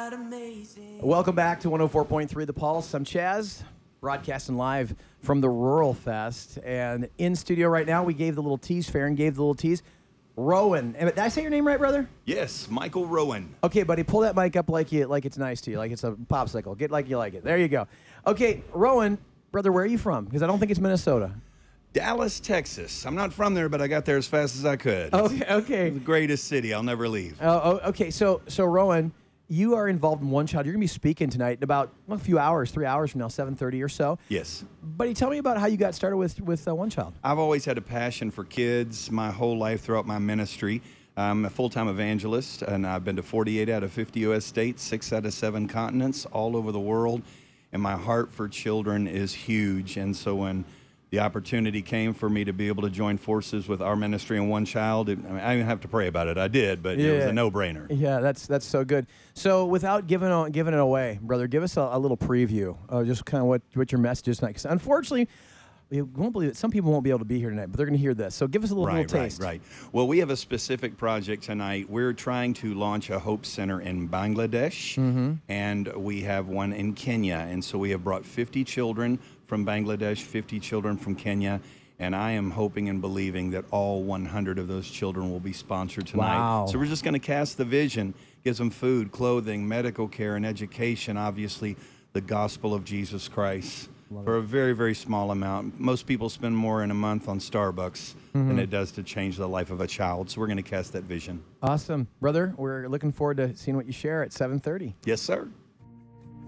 Welcome back to 104.3 The Pulse. I'm Chaz, broadcasting live from the Rural Fest. And in studio right now, we gave the little tease, Farron gave the little tease. Rowan. Did I say your name right, brother? Yes, Michael Rowan. Okay, buddy, pull that mic up like it's nice to you, like it's a popsicle. Get like you like it. There you go. Okay, Rowan, brother, where are you from? Because I don't think it's Minnesota. Dallas, Texas. I'm not from there, but I got there as fast as I could. Okay. The greatest city. I'll never leave. Okay. So Rowan, you are involved in One Child. You're going to be speaking tonight in about a few hours, 3 hours from now, 7:30 or so. Yes. Buddy, tell me about how you got started with One Child. I've always had a passion for kids my whole life throughout my ministry. I'm a full-time evangelist, and I've been to 48 out of 50 U.S. states, 6 out of 7 continents, all over the world. And my heart for children is huge. And so when the opportunity came for me to be able to join forces with our ministry and One Child, I didn't have to pray about it. I did, but it was a no-brainer. Yeah, that's so good. So without giving it away, brother, give us a little preview of just kind of what your message is tonight. 'Cause unfortunately, you won't believe it. Some people won't be able to be here tonight, but they're going to hear this. So give us a little taste. Right. Well, we have a specific project tonight. We're trying to launch a Hope Center in Bangladesh, and we have one in Kenya. And so we have brought 50 children from Bangladesh, 50 children from Kenya, and I am hoping and believing that all 100 of those children will be sponsored tonight. Wow. So we're just going to cast the vision, give them food, clothing, medical care, and education, obviously the gospel of Jesus Christ. For a very, very small amount. Most people spend more in a month on Starbucks than it does to change the life of a child. So we're going to cast that vision. Awesome. Brother, we're looking forward to seeing what you share at 7:30. Yes, sir.